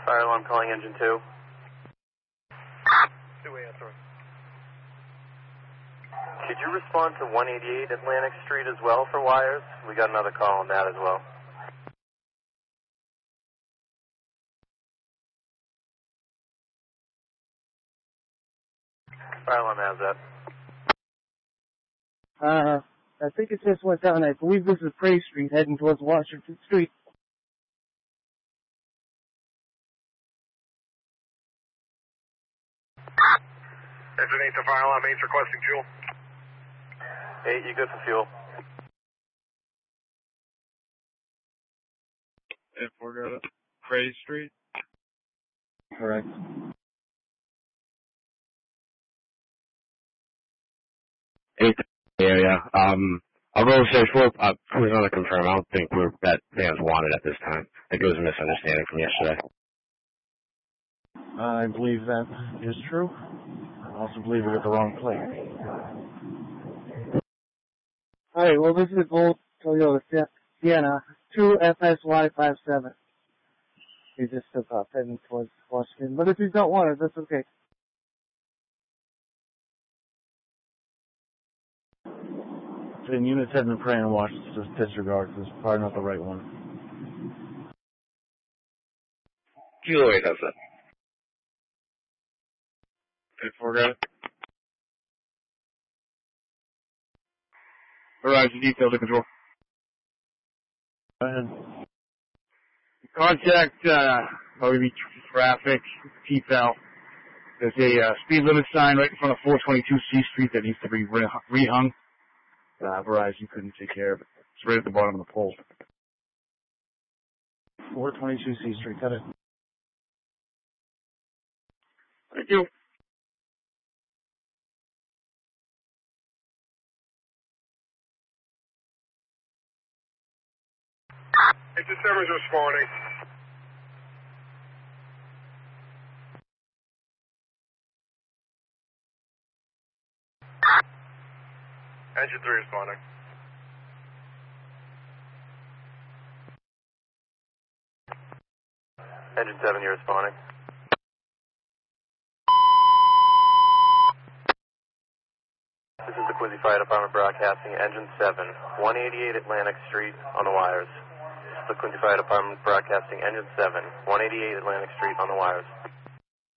Fire alarm calling engine 2. 2-way answer. Could you respond to 188 Atlantic Street as well for wires? We got another call on that as well. Fire alarm has that. I think it just went down. I believe this is Prairie Street heading towards Washington Street. Engine 8 to fire alarm, 8's requesting fuel. 8, you good for fuel? If we're going to Prairie Street? Correct. Area. I'll go search for it. I was going to confirm. I don't think that van's wanted at this time. I think it was a misunderstanding from yesterday. I believe that is true. I also believe we got the wrong plate. Alright, well, this is old Toyota Sienna 2FSY57. He just took off heading towards Washington. But if he's not wanted, that's okay. And units have been praying and watched, just disregard, because it's probably not the right one. Kilo 8 has that. If we're going to Horizon detail to control. Go ahead. Contact, OEB traffic, T-Fel. There's a speed limit sign right in front of 422 C Street that needs to be rehung. Verizon couldn't take care of it. It's right at the bottom of the pole. 422 C Street, got it. Thank you. Engine 7 is responding. Engine 3 responding. Engine 7, you're responding. This is the Quincy Fire Department broadcasting engine 7, 188 Atlantic Street on the wires. This is the Quincy Fire Department broadcasting engine 7, 188 Atlantic Street on the wires.